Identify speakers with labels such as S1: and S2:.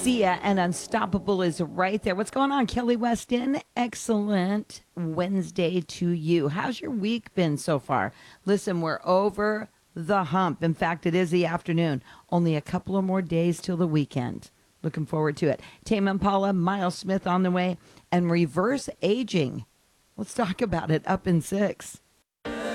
S1: Sia and Unstoppable is right there. What's going on, Kelly Weston? Excellent Wednesday to you. How's your week been so far? Listen, we're over the hump. In fact, it is the afternoon. Only a couple of more days till the weekend. Looking forward to it. Tame Impala, Miles Smith on the way, and reverse aging. Let's talk about it up in 6.